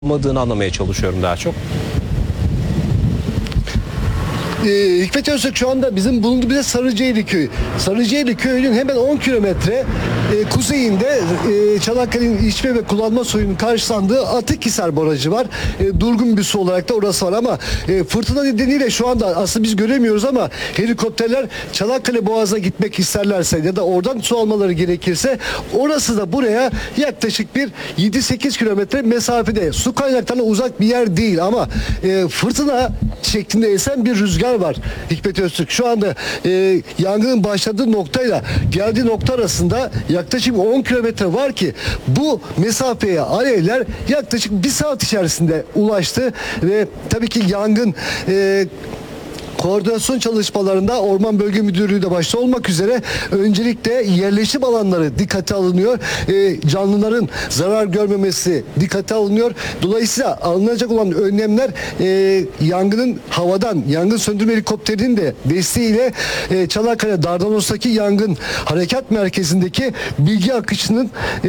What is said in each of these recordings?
olmadığını anlamaya çalışıyorum daha çok. Hikmet Öztürk şu anda bizim bulunduğumuz Sarıcıeli Köyü. Sarıcıeli Köyü'nün hemen 10 kilometre kuzeyinde Çanakkale'nin içme ve kullanma suyunun karşılandığı Atıkhisar Barajı var. Durgun bir su olarak da orası var ama fırtına nedeniyle şu anda aslında biz göremiyoruz ama helikopterler Çanakkale Boğazı'na gitmek isterlerse ya da oradan su almaları gerekirse orası da buraya yaklaşık bir 7-8 kilometre mesafede. Su kaynaklarına uzak bir yer değil ama fırtına şeklinde esen bir rüzgar var Hikmet Öztürk. Şu anda yangının başladığı noktayla geldiği nokta arasında yaklaşık 10 kilometre var ki bu mesafeye alevler yaklaşık bir saat içerisinde ulaştı ve tabii ki yangın koordinasyon çalışmalarında Orman Bölge Müdürlüğü de başta olmak üzere öncelikle yerleşim alanları dikkate alınıyor. Canlıların zarar görmemesi dikkate alınıyor. Dolayısıyla alınacak olan önlemler yangının havadan, yangın söndürme helikopterinin de desteğiyle Çanakkale Dardanos'taki yangın harekat merkezindeki bilgi akışının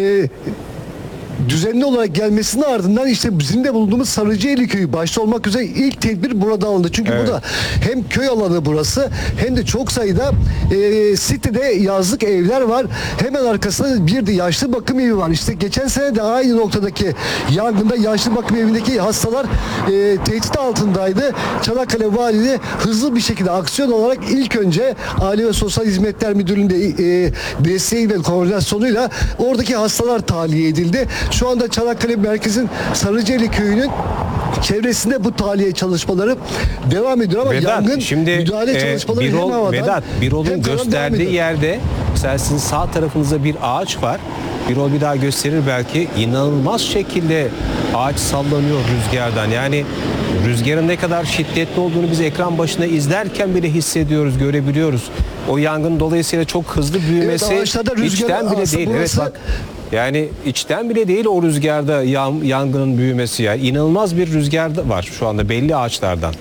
düzenli olarak gelmesinin ardından işte bizim de bulunduğumuz Sarıcıeli Köyü başta olmak üzere ilk tedbir burada alındı. Çünkü burada hem köy alanı burası hem de çok sayıda sitede yazlık evler var. Hemen arkasında bir de yaşlı bakım evi var. İşte geçen sene de aynı noktadaki yangında yaşlı bakım evindeki hastalar tehdit altındaydı. Çanakkale Valiliği hızlı bir şekilde aksiyon olarak ilk önce Aile ve Sosyal Hizmetler Müdürlüğü'nde desteği ve koordinasyonuyla oradaki hastalar tahliye edildi. Şu anda Çanakkale Merkez'in Sarıcıeli Köyü'nün çevresinde bu tahliye çalışmaları devam ediyor ama Vedat, yangın şimdi müdahale çalışmaları hem havadan Vedat, Birol'un gösterdiği yerde mesela sizin sağ tarafınızda bir ağaç var. Birol bir daha gösterir belki. İnanılmaz şekilde ağaç sallanıyor rüzgardan. Yani rüzgarın ne kadar şiddetli olduğunu biz ekran başında izlerken bile hissediyoruz, görebiliyoruz. O yangın dolayısıyla çok hızlı büyümesi içten bile değil. Evet bak. Yani içten bile değil o rüzgarda yangının büyümesi ya. İnanılmaz bir rüzgar var şu anda belli ağaçlardan.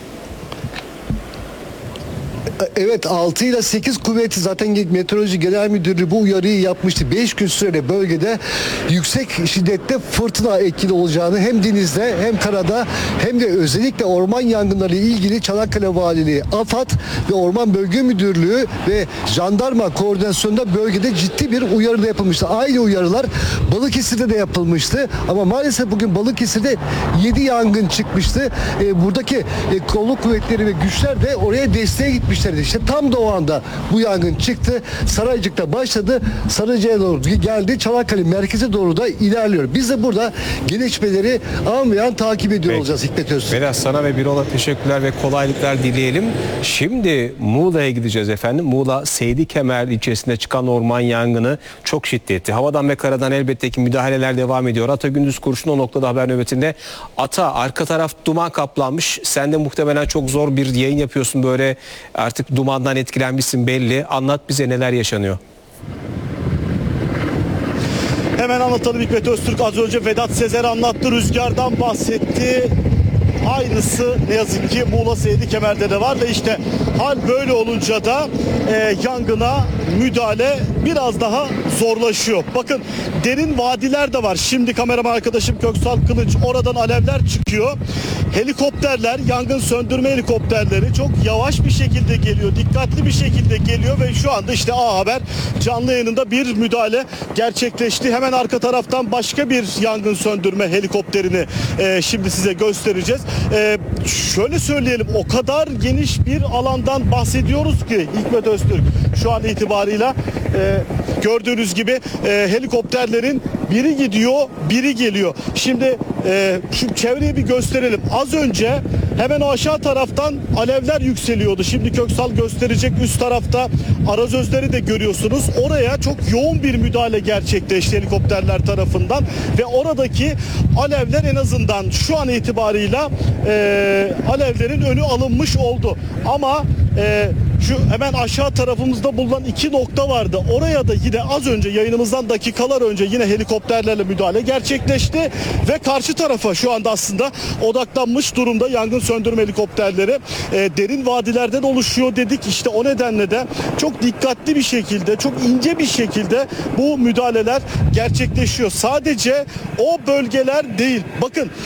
Evet 6 ile 8 kuvveti zaten Meteoroloji Genel Müdürlüğü bu uyarıyı yapmıştı. 5 gün süreyle bölgede yüksek şiddette fırtına etkili olacağını hem denizde hem karada hem de özellikle orman yangınları ile ilgili Çanakkale Valiliği, AFAD ve Orman Bölge Müdürlüğü ve jandarma koordinasyonunda bölgede ciddi bir uyarı da yapılmıştı. Aynı uyarılar Balıkesir'de de yapılmıştı ama maalesef bugün Balıkesir'de 7 yangın çıkmıştı. Buradaki kolluk kuvvetleri ve güçler de oraya desteğe gitmişler. İşte tam da o anda bu yangın çıktı. Saraycık'ta başladı. Sarıcı'ya doğru geldi. Çanakkale merkeze doğru da ilerliyor. Biz de burada gelişmeleri an ve an takip ediyor olacağız Hikmet Öztürk. Vedat sana ve Birol'a teşekkürler ve kolaylıklar dileyelim. Şimdi Muğla'ya gideceğiz efendim. Muğla Seydikemer ilçesinde çıkan orman yangını çok şiddetli. Havadan ve karadan elbette ki müdahaleler devam ediyor. Ata Gündüz Kurşun o noktada haber nöbetinde. Ata arka taraf duman kaplanmış. Sen de muhtemelen çok zor bir yayın yapıyorsun böyle artık dumandan etkilenmişsin belli. Anlat bize neler yaşanıyor. Hemen anlatalım Hikmet Öztürk. Az önce Vedat Sezer anlattı. Rüzgardan bahsetti. Aynısı ne yazık ki Muğla Seydikemer'de de var ve işte hal böyle olunca da yangına müdahale biraz daha zorlaşıyor. Bakın derin vadiler de var. Şimdi kameraman arkadaşım Köksal Kılıç oradan alevler çıkıyor. Helikopterler, yangın söndürme helikopterleri çok yavaş bir şekilde geliyor. Dikkatli bir şekilde geliyor ve şu anda işte A Haber canlı yayınında bir müdahale gerçekleşti. Hemen arka taraftan başka bir yangın söndürme helikopterini şimdi size göstereceğiz. Şöyle söyleyelim, o kadar geniş bir alandan bahsediyoruz ki Hikmet Öztürk şu an itibarıyla gördüğünüz gibi helikopterlerin biri gidiyor biri geliyor. Şimdi şu çevreyi bir gösterelim. Az önce hemen o aşağı taraftan alevler yükseliyordu. Şimdi Köksal gösterecek, üst tarafta arazözleri de görüyorsunuz. Oraya çok yoğun bir müdahale gerçekleşti helikopterler tarafından ve oradaki alevler en azından şu an itibarıyla alevlerin önü alınmış oldu. Ama şu hemen aşağı tarafımızda bulunan 2 nokta vardı. Oraya da yine az önce yayınımızdan dakikalar önce yine helikopterlerle müdahale gerçekleşti ve karşı tarafa şu anda aslında odaklanmış durumda yangın söndürme helikopterleri. Derin vadilerden oluşuyor dedik. İşte o nedenle de çok dikkatli bir şekilde, çok ince bir şekilde bu müdahaleler gerçekleşiyor. Sadece o bölgeler değil. Bakın